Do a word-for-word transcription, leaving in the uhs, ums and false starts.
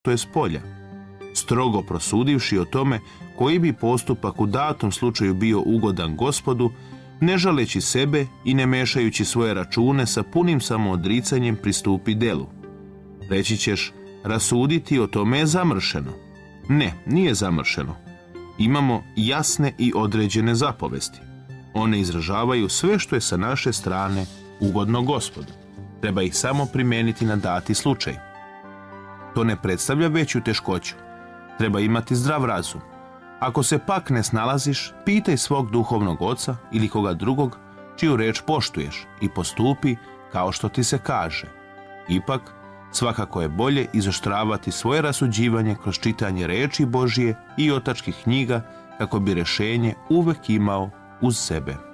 to je s polja, strogo prosudivši o tome koji bi postupak u datom slučaju bio ugodan Gospodu, ne žaleći sebe i ne mešajući svoje račune, sa punim samoodricanjem pristupi delu. Reći ćeš, rasuditi o tome je zamršeno. Ne, nije zamršeno. Imamo jasne i određene zapovesti. One izražavaju sve što je sa naše strane ugodno Gospodu. Treba ih samo primijeniti na dati slučaj. To ne predstavlja veću teškoću. Treba imati zdrav razum. Ako se pak ne snalaziš, pitaj svog duhovnog oca ili koga drugog čiju reč poštuješ i postupi kao što ti se kaže. Ipak, svakako je bolje izoštravati svoje rasuđivanje kroz čitanje reči Božije i otačkih knjiga, kako bi rješenje uvek imao uz sebe.